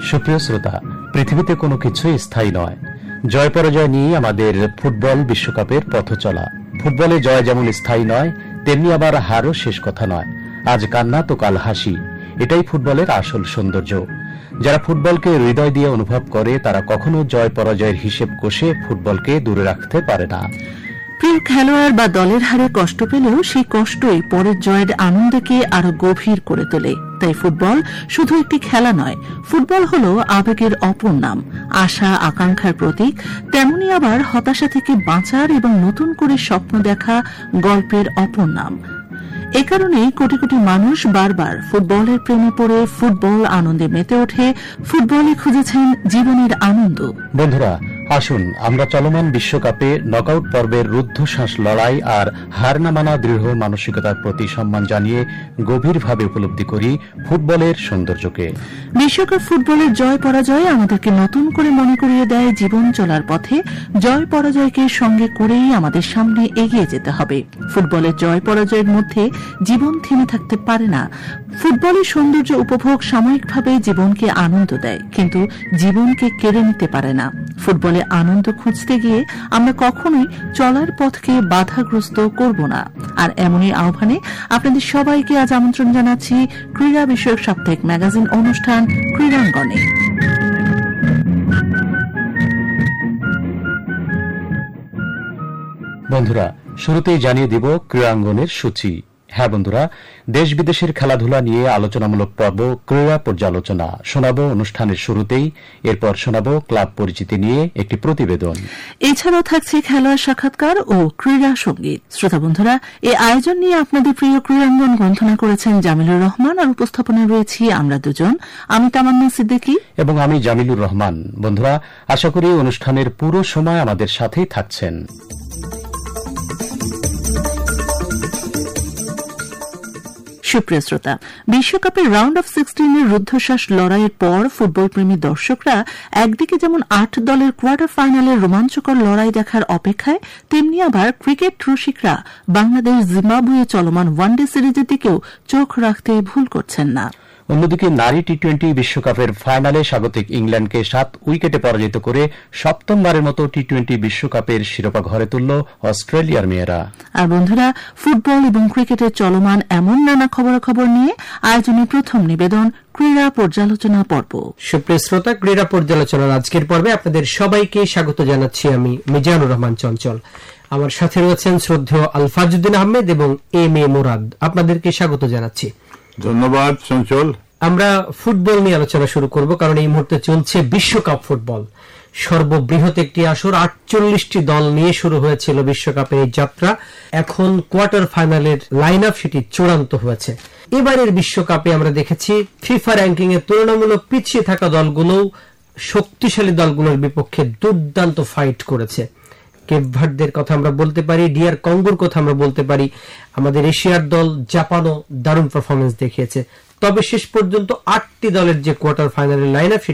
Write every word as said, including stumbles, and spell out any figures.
সুপ্রিয় শ্রোতা, পৃথিবীতে কোনো কিছুই স্থায়ী নয়। জয় পরাজয় নিয়ে আমাদের ফুটবল বিশ্বকাপের পথ চলা। ফুটবলে জয় যেমন স্থায়ী নয়, তেমনি আবার হারও শেষ কথা নয়। আজ কান্না তো কাল হাসি, এটাই ফুটবলের আসল সৌন্দর্য। যারা ফুটবলকে হৃদয় দিয়ে অনুভব করে তারা কখনো জয় পরাজয়ের হিসেব কষে ফুটবলকে দূরে রাখতে পারে না। প্রিয় খেলোয়াড় বা দলের হারে কষ্ট পেলেও সেই কষ্টই পরের জয়ের আনন্দকে আরো গভীর করে তোলে। তাই ফুটবল শুধু একটি খেলা নয়, ফুটবল হল আবেগের অপর নাম, আশা আকাঙ্ক্ষার প্রতীক, তেমনি আবার হতাশা থেকে বাঁচার এবং নতুন করে স্বপ্ন দেখা গল্পের অপর নাম। এ কারণেই কোটি কোটি মানুষ বারবার ফুটবলের প্রেমে পড়ে ফুটবল আনন্দে মেতে ওঠে, ফুটবলে খুঁজেছেন জীবনের আনন্দ। বন্ধুরা, আসুন আমরা চলমান বিশ্বকাপে নকআউট পর্বের রুদ্ধশ্বাস লড়াই আর হার না মানা দৃঢ় মানসিকতার প্রতি সম্মান জানিয়ে গভীরভাবে উপলব্ধি করি ফুটবলের সৌন্দর্যকে। বিশ্বকাপ ফুটবলের জয় পরাজয় আমাদেরকে নতুন করে মনে করিয়ে দেয় জীবন চলার পথে জয় পরাজয়কে সঙ্গে করেই আমাদের সামনে এগিয়ে যেতে হবে। ফুটবলের জয় পরাজয়ের মধ্যে জীবন থেমে থাকতে পারে না। ফুটবলের সৌন্দর্য উপভোগ সাময়িকভাবে জীবনকে আনন্দ দেয়, কিন্তু জীবনকে কেড়ে নিতে পারে না। ফুটবলে আনন্দ খুঁজতে গিয়ে আমরা কখনোই চলার পথকে বাধাগ্রস্ত করব না। আর এমনই আহ্বানে আপনাদের সবাইকে আজ আমন্ত্রণ জানাচ্ছি ক্রীড়া বিষয়ক সাপ্তাহিক ম্যাগাজিন অনুষ্ঠান ক্রীড়াঙ্গনে। বন্ধুরা, শুরুতেই জানিয়ে দিব ক্রীড়াঙ্গনের সূচি। হ্যাঁ বন্ধুরা, দেশ বিদেশের খেলাধুলা নিয়ে আলোচনামূলক পর্ব ক্রীড়া পর্যালোচনা শোনাব অনুষ্ঠানের শুরুতেই। এরপর শোনাব ক্লাব পরিচিতি নিয়ে একটি প্রতিবেদন। এছাড়াও থাকছে খেলোয়াড় সাক্ষাৎকার ও ক্রীড়া সঙ্গীত। শ্রোতা বন্ধুরা, এই আয়োজন নিয়ে আপনাদের প্রিয় ক্রীড়াঙ্গন গ্রন্থনা করেছেন জামিলুর রহমান, আর উপস্থাপনায় রয়েছি আমরা দুজন, আমি তামান্না সিদ্দিকী এবং আমি জামিলুর রহমান। বন্ধুরা, আশা করি অনুষ্ঠানের পুরো সময় আমাদের সাথেই থাকছেন। সুপ্রিয় শ্রোতা, বিশ্বকাপের রাউন্ড অফ সিক্সটিনের রুদ্ধশ্বাস লড়াইয়ের পর ফুটবল প্রেমী দর্শকরা একদিকে যেমন আট দলের কোয়ার্টার ফাইনালের রোমাঞ্চকর লড়াই দেখার অপেক্ষায়, তেমনি আবার ক্রিকেট রসিকরা বাংলাদেশ জিম্বাবুয়ে চলমান ওয়ানডে সিরিজের দিকেও চোখ রাখতে ভুল করছেন না। অন্যদিকে নারী টি টোয়েন্টি বিশ্বকাপের ফাইনালে স্বাগতিক ইংল্যান্ডকে সাত উইকেটে পরাজিত করে সপ্তমবারের মতো টি টোয়েন্টি বিশ্বকাপের শিরোপা ঘরে তুলল অস্ট্রেলিয়ার মেয়েরা। আর বন্ধুরা, ফুটবল এবং ক্রিকেটের চলমান এমন নানা খবরাখবর নিয়ে আয়োজনের প্রথম নিবেদন ক্রীড়া পর্যালোচনা পর্ব। সুপ্রিয় শ্রোতা, ক্রীড়া পর্যালোচনার আজকের পর্বে আপনাদের সবাইকে স্বাগত জানাচ্ছি আমি মিজানুর রহমান চঞ্চল। আমার সাথে রয়েছেন শ্রদ্ধেয় আলফাজউদ্দিন আহমেদ এবং এম এ মুরাদ। আপনাদেরকে স্বাগত জানাচ্ছি। ধন্যবাদ চঞ্চল। আমরা ফুটবল নিয়ে আলোচনা শুরু করব, কারণ এই মুহূর্তে চলছে বিশ্বকাপ ফুটবল। সর্ববৃহৎ একটি আসর, আটচল্লিশটি দল নিয়ে শুরু হয়েছিল বিশ্বকাপের এই যাত্রা। এখন কোয়ার্টার ফাইনালের লাইন আপ সেটি চূড়ান্ত হয়েছে। এবারের বিশ্বকাপে আমরা দেখেছি ফিফা র্যাঙ্কিং এ তুলনামূলক পিছিয়ে থাকা দলগুলো শক্তিশালী দলগুলোর বিপক্ষে দুর্দান্ত ফাইট করেছে। কেপ ভার্দের কথা আমরা বলতে পারি, ডিআর কঙ্গোর কথা আমরা বলতে পারি, আমাদের এশিয়ার দল জাপানও দারুণ পারফরমেন্স দেখিয়েছে। তবে শেষ পর্যন্ত আটটি দলের যে কোয়ার্টার ফাইনালের লাইন আপ